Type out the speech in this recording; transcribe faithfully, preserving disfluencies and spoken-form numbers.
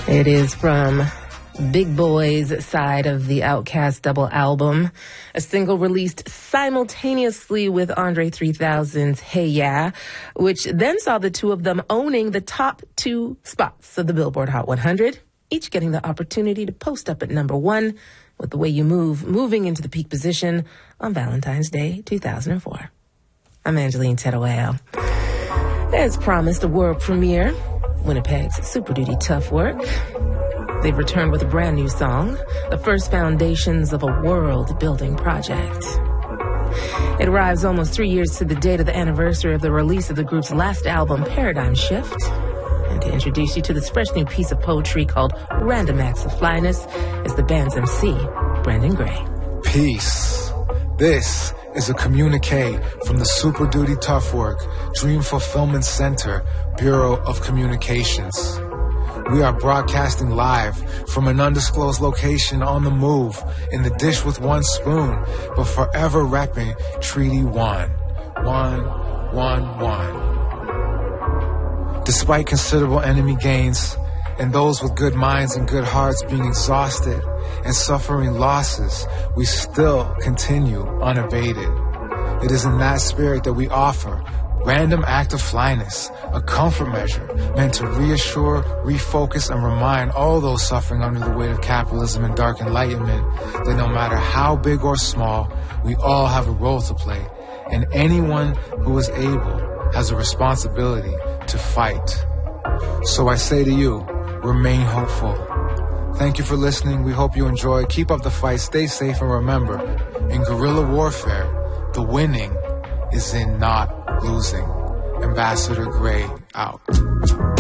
It is from Big Boy's side of the Outkast double album, a single released simultaneously with Andre three thousand's Hey Ya, which then saw the two of them owning the top two spots of the Billboard Hot one hundred, each getting the opportunity to post up at number one with The Way You Move moving into the peak position on Valentine's Day two thousand four. I'm Angeline Teruel. As promised, a world premiere, Winnipeg's Super Duty Tough Work. They've returned with a brand new song, the first foundations of a world-building project. It arrives almost three years to the date of the anniversary of the release of the group's last album, Paradigm Shift. And to introduce you to this fresh new piece of poetry called Random Acts of Flyness is the band's M C, Brandon Gray. Peace. This is a communique from the Super Duty Tough Work Dream Fulfillment Center, Bureau of Communications. We are broadcasting live from an undisclosed location on the move, in the dish with one spoon, but forever repping Treaty One. One, one, one. Despite considerable enemy gains, and those with good minds and good hearts being exhausted and suffering losses, we still continue unabated. It is in that spirit that we offer Random Act of Flyness, a comfort measure meant to reassure, refocus, and remind all those suffering under the weight of capitalism and dark enlightenment that no matter how big or small, we all have a role to play, and anyone who is able has a responsibility to fight. So I say to you, remain hopeful. Thank you for listening. We hope you enjoy. Keep up the fight. Stay safe. And remember, in guerrilla warfare, the winning is in not losing. Ambassador Gray out.